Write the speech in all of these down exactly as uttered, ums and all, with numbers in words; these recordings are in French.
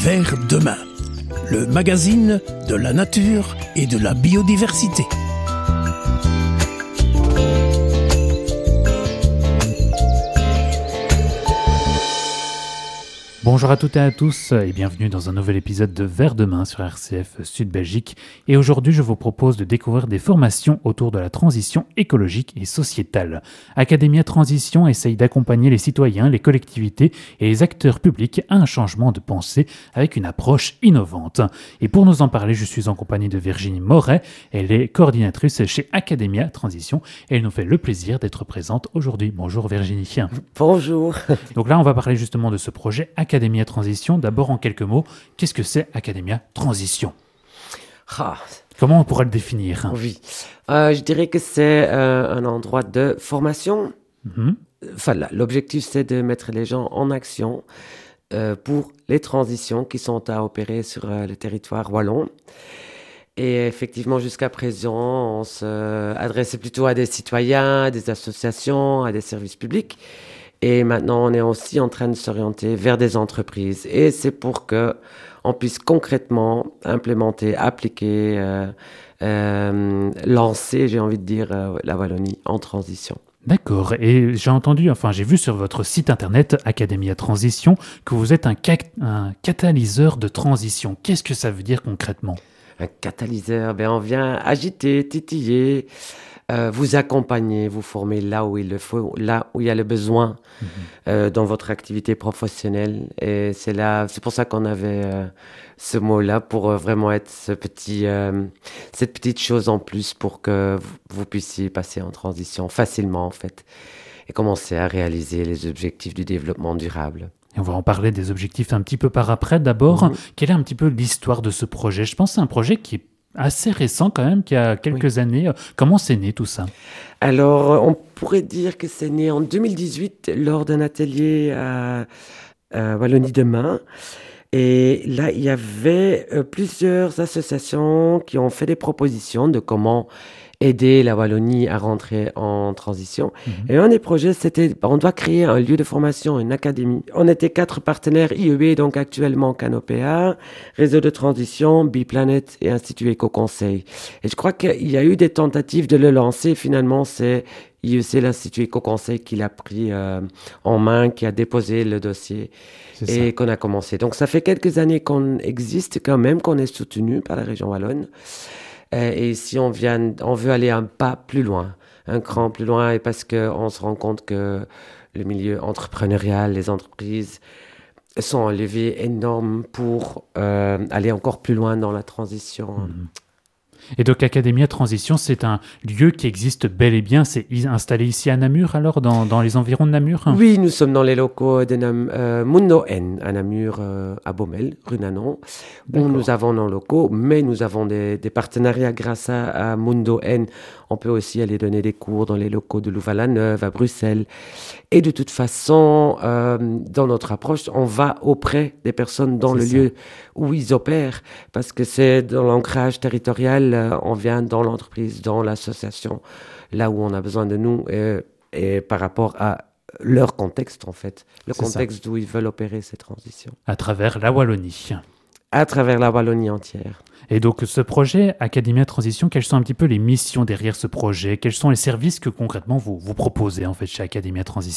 Vers demain, le magazine de la nature et de la biodiversité. Bonjour à toutes et à tous et bienvenue dans un nouvel épisode de Vers demain sur R C F Sud Belgique. Et aujourd'hui, je vous propose de découvrir des formations autour de la transition écologique et sociétale. Academia Transition essaye d'accompagner les citoyens, les collectivités et les acteurs publics à un changement de pensée avec une approche innovante. Et pour nous en parler, je suis en compagnie de Virginie Moret. Elle est coordinatrice chez Academia Transition et elle nous fait le plaisir d'être présente aujourd'hui. Bonjour Virginie. Bonjour. Donc là, on va parler justement de ce projet Academia Transition. D'abord, en quelques mots, qu'est-ce que c'est Academia Transition ? Ah. Comment on pourrait le définir ? Oui, euh, je dirais que c'est euh, un endroit de formation. Mm-hmm. Enfin, là, l'objectif, c'est de mettre les gens en action euh, pour les transitions qui sont à opérer sur euh, le territoire wallon. Et effectivement, jusqu'à présent, on s'adressait plutôt à des citoyens, à des associations, à des services publics. Et maintenant, on est aussi en train de s'orienter vers des entreprises. Et c'est pour qu'on puisse concrètement implémenter, appliquer, euh, euh, lancer, j'ai envie de dire, euh, la Wallonie en transition. D'accord. Et j'ai entendu, enfin j'ai vu sur votre site internet Academia Transition que vous êtes un, cat- un catalyseur de transition. Qu'est-ce que ça veut dire concrètement ? Un catalyseur, ben on vient agiter, titiller, Euh, vous accompagner, vous former là où il le faut, là où il y a le besoin mmh. euh, dans votre activité professionnelle. Et c'est là, c'est pour ça qu'on avait euh, ce mot-là pour euh, vraiment être ce petit, euh, cette petite chose en plus pour que vous, vous puissiez passer en transition facilement en fait et commencer à réaliser les objectifs du développement durable. Et on va en parler des objectifs un petit peu par après. D'abord, mmh. quelle est un petit peu l'histoire de ce projet ? Je pense que c'est un projet qui est assez récent quand même, qui a quelques oui. années. Comment c'est né tout ça ? Alors, on pourrait dire que c'est né en deux mille dix-huit lors d'un atelier à, à Wallonie Demain. Et là, il y avait euh, plusieurs associations qui ont fait des propositions de comment aider la Wallonie à rentrer en transition. Mmh. Et un des projets, c'était, on doit créer un lieu de formation, une académie. On était quatre partenaires I E B, donc actuellement Canopéa, Réseau de Transition, Biplanet et Institut Éco-Conseil. Et je crois qu'il y a eu des tentatives de le lancer. Finalement, c'est I E C, l'Institut Éco-Conseil, qui l'a pris euh, en main, qui a déposé le dossier c'est et ça. Qu'on a commencé. Donc, ça fait quelques années qu'on existe quand même, qu'on est soutenu par la région wallonne. Et si on, vient, on veut aller un pas plus loin, un cran plus loin, et parce qu'on se rend compte que le milieu entrepreneurial, les entreprises sont un levier énorme pour euh, aller encore plus loin dans la transition. Mmh. Et donc Academia Transition, c'est un lieu qui existe bel et bien. C'est installé ici à Namur, alors, dans, dans les environs de Namur ? Oui, nous sommes dans les locaux de Nam- euh, Mundo N, à Namur, euh, à Baumel, rue Nanon, où nous avons nos locaux, mais nous avons des, des partenariats grâce à, à Mundo N. On peut aussi aller donner des cours dans les locaux de Louvain-la-Neuve, à Bruxelles. Et de toute façon, euh, dans notre approche, on va auprès des personnes dans c'est le ça. lieu où ils opèrent, parce que c'est dans l'ancrage territorial, euh, on vient dans l'entreprise, dans l'association, là où on a besoin de nous, et, et par rapport à leur contexte, en fait, le c'est contexte ça. D'où ils veulent opérer ces transitions. À travers la Wallonie. À travers la Wallonie entière. Et donc, ce projet Academia Transition, quelles sont un petit peu les missions derrière ce projet ? Quels sont les services que concrètement vous, vous proposez en fait chez Academia Transition ?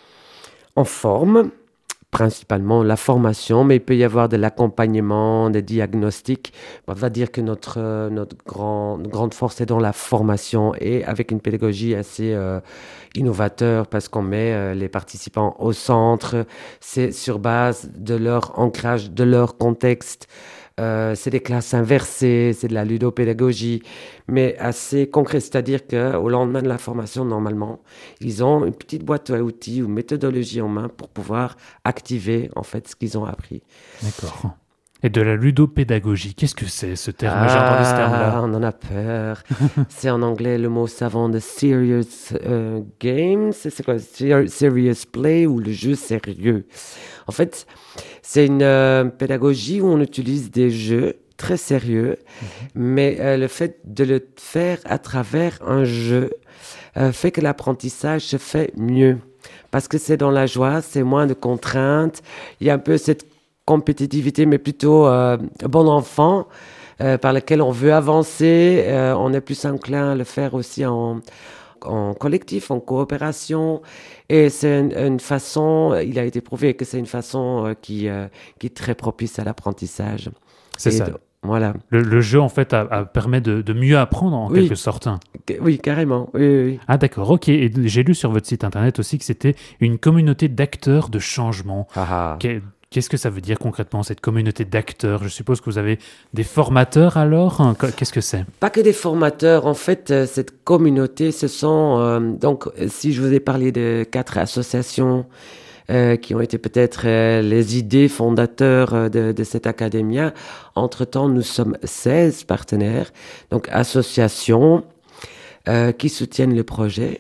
On forme principalement la formation, mais il peut y avoir de l'accompagnement, des diagnostics. On va dire que notre, notre grand, grande force est dans la formation et avec une pédagogie assez euh, innovateur parce qu'on met euh, les participants au centre. C'est sur base de leur ancrage, de leur contexte. Euh, c'est des classes inversées, c'est de la ludopédagogie, mais assez concret, c'est-à-dire qu'au lendemain de la formation, normalement, ils ont une petite boîte à outils ou méthodologie en main pour pouvoir activer en fait ce qu'ils ont appris. D'accord. Et de la ludopédagogie, qu'est-ce que c'est ce terme ? Ah, j'ai entendu ce terme-là. On en a peur. C'est en anglais le mot savant de serious euh, games, c'est, c'est quoi ? Serious play ou le jeu sérieux. En fait, c'est une euh, pédagogie où on utilise des jeux très sérieux, mmh. mais euh, le fait de le faire à travers un jeu euh, fait que l'apprentissage se fait mieux. Parce que c'est dans la joie, c'est moins de contraintes, il y a un peu cette compétitivité, mais plutôt euh, bon enfant, euh, par lequel on veut avancer. Euh, on est plus enclin à le faire aussi en, en collectif, en coopération. Et c'est une, une façon, il a été prouvé que c'est une façon euh, qui, euh, qui est très propice à l'apprentissage. C'est Et ça. de- voilà. Le, le jeu, en fait, a, a- permet de, de mieux apprendre, en Oui. quelque sorte. Ca- Oui, carrément. Oui, oui, oui. Ah d'accord, ok. Et j'ai lu sur votre site internet aussi que c'était une communauté d'acteurs de changement. Ah, ah. Qu'est- Qu'est-ce que ça veut dire concrètement, cette communauté d'acteurs? Je suppose que vous avez des formateurs alors? Hein, qu- Qu'est-ce que c'est? Pas que des formateurs. En fait, euh, cette communauté, ce sont... euh, donc, euh, si je vous ai parlé de quatre associations euh, qui ont été peut-être euh, les idées fondateurs euh, de, de cette académia, entre-temps, nous sommes seize partenaires, donc associations euh, qui soutiennent le projet.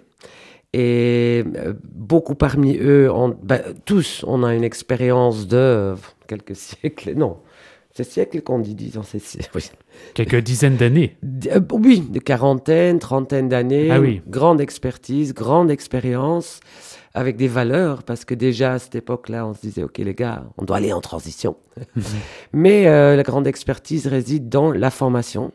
Et euh, beaucoup parmi eux, ont, ben, tous, on a une expérience de euh, quelques siècles. Non, c'est siècles qu'on dit, disons, c'est siècles. Oui. Quelques dizaines d'années. D- euh, oui, de quarantaine, trentaine d'années. Ah oui. Grande expertise, grande expérience, avec des valeurs, parce que déjà à cette époque-là, on se disait, OK, les gars, on doit aller en transition. Mais euh, la grande expertise réside dans la formation.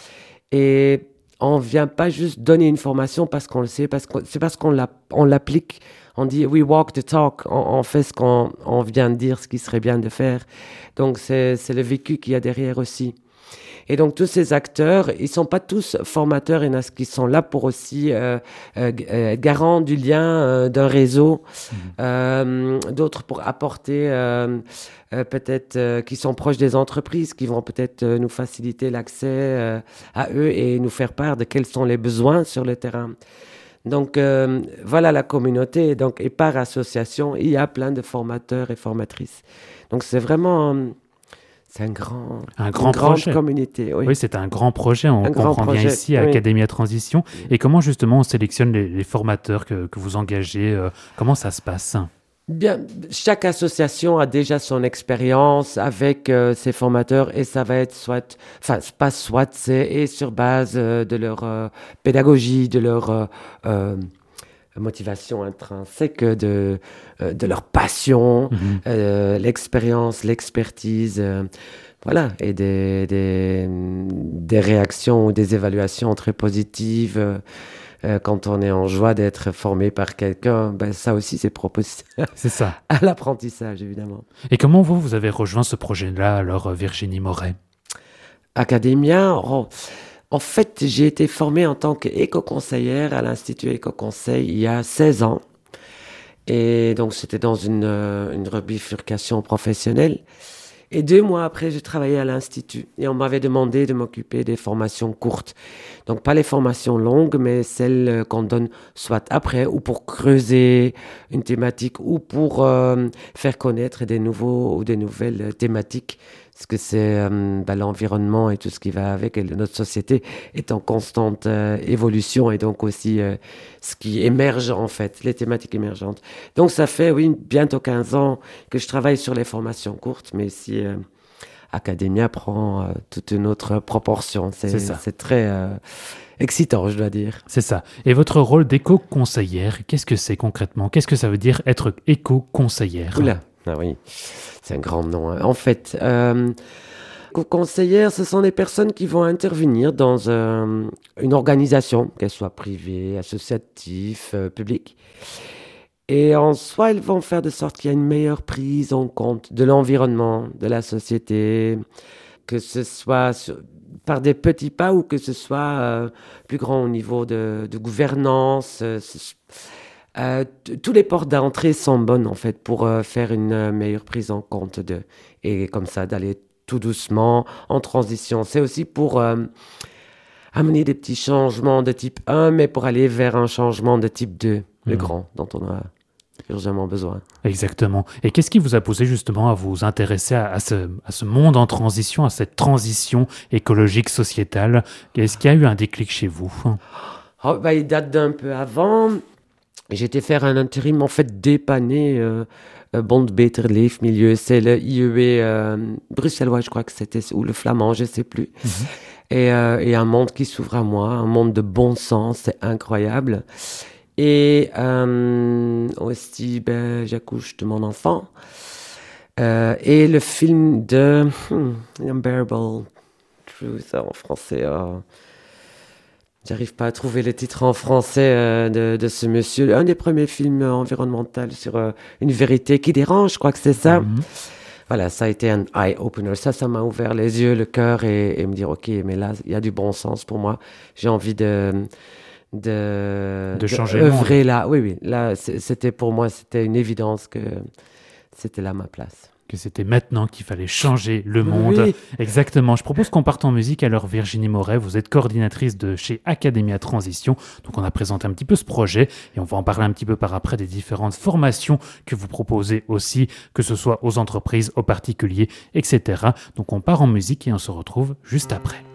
Et on ne vient pas juste donner une formation parce qu'on le sait, parce que c'est parce qu'on l'a- on l'applique. On dit we walk the talk, on, on fait ce qu'on on vient de dire, ce qui serait bien de faire. Donc c'est c'est le vécu qu'il y a derrière aussi. Et donc tous ces acteurs, ils sont pas tous formateurs, il y en a qui sont là pour aussi euh, euh, g- euh, être garants du lien euh, d'un réseau, euh, d'autres pour apporter euh, euh, peut-être euh, qui sont proches des entreprises, qui vont peut-être euh, nous faciliter l'accès euh, à eux et nous faire part de quels sont les besoins sur le terrain. Donc euh, voilà la communauté. Donc, et par association, il y a plein de formateurs et formatrices. Donc c'est vraiment euh, c'est un grand, Un une grand grande projet. communauté. Oui. Oui, c'est un grand projet, on Un grand comprend bien projet, ici à oui. Academia Transition. Et comment justement on sélectionne les, les formateurs que, que vous engagez? euh, Comment ça se passe? Bien, chaque association a déjà son expérience avec euh, ses formateurs et ça va être soit, enfin, c'est pas soit, c'est et sur base euh, de leur euh, pédagogie, de leur euh, euh, motivation intrinsèque, de, euh, de leur passion, Mhm. euh, l'expérience, l'expertise, euh, voilà, et des, des, des réactions ou des évaluations très positives. euh, euh, quand on est en joie d'être formé par quelqu'un, ben, ça aussi, c'est propice C'est ça. à l'apprentissage, évidemment. Et comment vous, vous avez rejoint ce projet-là, alors, euh, Virginie Moret? Academia, oh, en fait, j'ai été formée en tant qu'éco-conseillère à l'Institut Éco-Conseil il y a seize ans. Et donc, c'était dans une, euh, une rebifurcation professionnelle. Et deux mois après, j'ai travaillé à l'Institut. Et on m'avait demandé de m'occuper des formations courtes. Donc, pas les formations longues, mais celles euh, qu'on donne soit après ou pour creuser une thématique ou pour euh, faire connaître des nouveaux ou des nouvelles euh, thématiques. Parce que c'est euh, bah, l'environnement et tout ce qui va avec. Et notre société est en constante euh, évolution et donc aussi euh, ce qui émerge en fait, les thématiques émergentes. Donc, ça fait, oui, bientôt quinze ans que je travaille sur les formations courtes, mais ici, euh, Academia prend euh, toute une autre proportion. C'est, C'est ça. c'est très euh, excitant, je dois dire. C'est ça. Et votre rôle d'éco-conseillère, qu'est-ce que c'est concrètement? Qu'est-ce que ça veut dire être éco-conseillère? Oula, ah oui, c'est un grand nom. Hein. En fait, euh, conseillères, ce sont des personnes qui vont intervenir dans euh, une organisation, qu'elle soit privée, associative, euh, publique. Et en soi, ils vont faire de sorte qu'il y a une meilleure prise en compte de l'environnement, de la société, que ce soit sur- par des petits pas ou que ce soit euh, plus grand au niveau de, de gouvernance. euh, ce- euh, t- tous les portes d'entrée sont bonnes en fait pour euh, faire une euh, meilleure prise en compte de et comme ça d'aller tout doucement en transition. C'est aussi pour euh, amener des petits changements de type un, mais pour aller vers un changement de type deux, le Mhm. grand, dont on a urgemment besoin. Exactement. Et qu'est-ce qui vous a poussé justement à vous intéresser à, à ce, à ce monde en transition, à cette transition écologique, sociétale? Est-ce qu'il y a eu un déclic chez vous? Oh, bah, il date d'un peu avant. J'étais faire un intérim, en fait, dépanner euh, euh, Bond Beter Leefmilieu. C'est le I E B euh, bruxellois, je crois que c'était, ou le flamand, je sais plus. Mhm. Et, euh, et un monde qui s'ouvre à moi, un monde de bon sens, c'est incroyable. Et euh, aussi, ben, j'accouche de mon enfant. Euh, et le film de hmm, Unbearable Truth en français. Oh. J'arrive pas à trouver le titre en français euh, de, de ce monsieur. Un des premiers films environnementaux sur euh, une vérité qui dérange, je crois que c'est ça. Mm-hmm. Voilà, ça a été un eye-opener. Ça, ça m'a ouvert les yeux, le cœur et, et me dire, OK, mais là, il y a du bon sens pour moi. J'ai envie de... De, de changer de le monde. œuvrer là. Oui, oui. Là, c'était pour moi, c'était une évidence que c'était là ma place. Que c'était maintenant qu'il fallait changer le monde. Oui. Exactement. Je propose qu'on parte en musique. Alors, Virginie Moret, vous êtes coordinatrice de chez Academia Transition. Donc, on a présenté un petit peu ce projet et on va en parler un petit peu par après des différentes formations que vous proposez aussi, que ce soit aux entreprises, aux particuliers, et cetera. Donc, on part en musique et on se retrouve juste après.